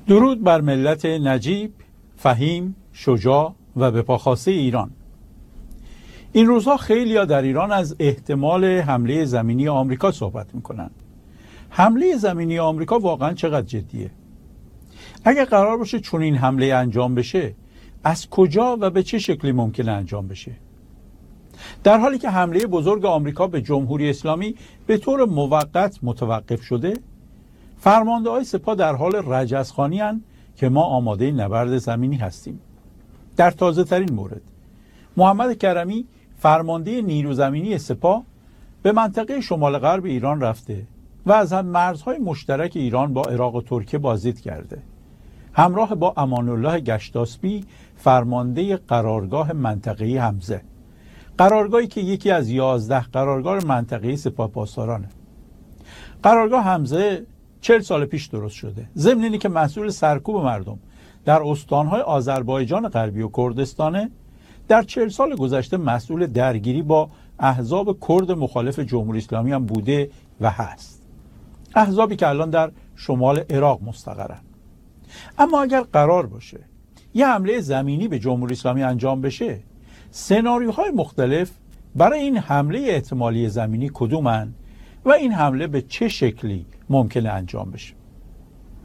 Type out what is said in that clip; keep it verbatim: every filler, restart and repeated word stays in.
درود بر ملت نجیب، فهیم، شجاع و بپاخاسته ایران. این روزها خیلیا در ایران از احتمال حمله زمینی آمریکا صحبت میکنن. حمله زمینی آمریکا واقعا چقدر جدیه؟ اگر قرار باشه چون این حمله انجام بشه، از کجا و به چه شکلی ممکنه انجام بشه؟ در حالی که حمله بزرگ آمریکا به جمهوری اسلامی به طور موقت متوقف شده، فرمانده های سپاه در حال رجزخوانی هستند که ما آماده نبرد زمینی هستیم. در تازه ترین مورد، محمد کرمی فرمانده نیرو زمینی سپاه به منطقه شمال غرب ایران رفته و از هم مرزهای مشترک ایران با عراق و ترکیه بازدید کرده، همراه با امان الله گشتاسبی فرمانده قرارگاه منطقه‌ای حمزه، قرارگاهی که یکی از یازده قرارگاه منطقه‌ای سپاه پاسدارانه. قرارگاه حمزه چهل سال پیش درست شده، ضمن اینی که مسئول سرکوب مردم در استانهای آذربایجان غربی و کردستانه، در چهل سال گذشته مسئول درگیری با احزاب کرد مخالف جمهوری اسلامی هم بوده و هست، احزابی که الان در شمال عراق مستقرن. اما اگر قرار باشه یه حمله زمینی به جمهوری اسلامی انجام بشه، سناریوهای مختلف برای این حمله احتمالی زمینی کدومن و این حمله به چه شکلی ممکنه انجام بشه؟